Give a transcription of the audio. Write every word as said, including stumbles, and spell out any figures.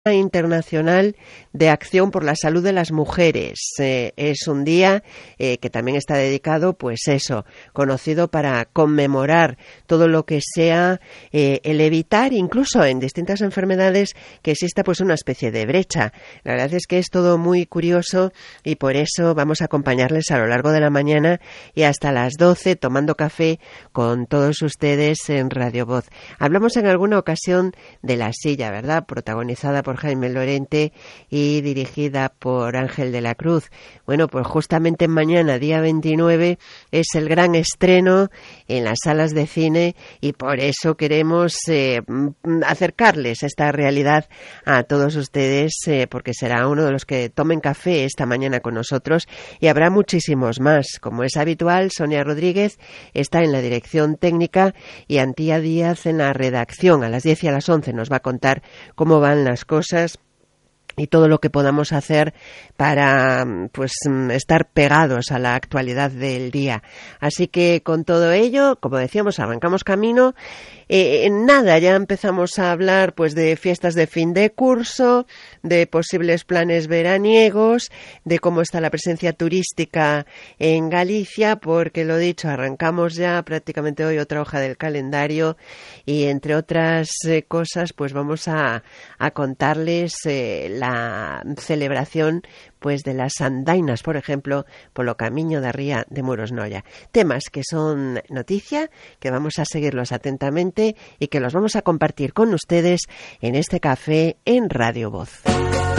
Internacional de Acción por la Salud de las Mujeres. Eh, es un día eh, que también está dedicado, pues eso, conocido para conmemorar todo lo que sea eh, el evitar, incluso en distintas enfermedades, que exista pues una especie de brecha. La verdad es que es todo muy curioso y por eso vamos a acompañarles a lo largo de la mañana y hasta las doce tomando café con todos ustedes en Radio Voz. Hablamos en alguna ocasión de La Silla, ¿verdad? Protagonizada por por Jaime Lorente y dirigida por Ángel de la Cruz. Bueno, pues justamente mañana, día veintinueve, es el gran estreno en las salas de cine y por eso queremos eh, acercarles esta realidad a todos ustedes, eh, porque será uno de los que tomen café esta mañana con nosotros y habrá muchísimos más. Como es habitual, Sonia Rodríguez está en la dirección técnica y Antía Díaz en la redacción. A las diez y a las once nos va a contar cómo van las cosas y todo lo que podamos hacer para pues estar pegados a la actualidad del día. Así que con todo ello, como decíamos, arrancamos camino. Eh, nada, ya empezamos a hablar pues de fiestas de fin de curso, de posibles planes veraniegos, de cómo está la presencia turística en Galicia, porque lo dicho, arrancamos ya prácticamente hoy otra hoja del calendario y entre otras eh, cosas pues vamos a, a contarles eh, la celebración pues de las andainas, por ejemplo, polo camiño da ría de Muros Noia. Temas que son noticia, que vamos a seguirlos atentamente y que los vamos a compartir con ustedes en este café en Radio Voz.